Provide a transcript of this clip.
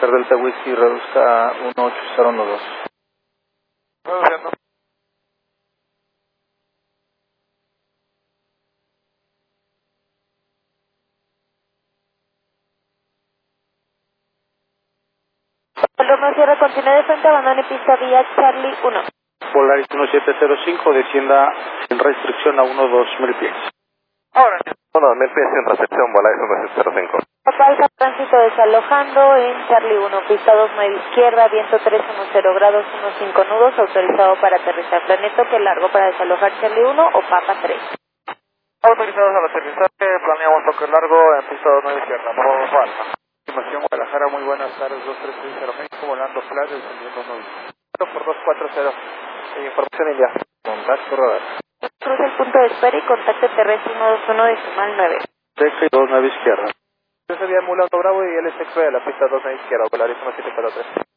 Oscar Delta Whisky, reduzca 18012. Reduciendo. Romeo Sierra, continúe de frente, abandone pista vía Charlie 1. Polaris 1705, descienda sin restricción a 1-2000 pies. Ahora, 1-2000 pies sin recepción, Polaris 1705. Alfa tránsito desalojando en Charlie 1, pista 29 izquierda, viento 310 grados, 15 nudos, autorizado para aterrizar. Planeto, largo para desalojar Charlie 1 o Papa 3. Autorizados al aterrizaje, planeamos toque largo en pista 29 izquierda, por favor, alfa. Estimación Guadalajara, muy buenas tardes, 2360 México, volando flash, descendiendo 9. Por 240, información India. Contacto radar. Cruza el punto de espera y contacto terrestre 121 decimal 9. Deca y 29 izquierda. Yo sería Mulando Bravo y él es de la pista 29 izquierda, Polaris 1743.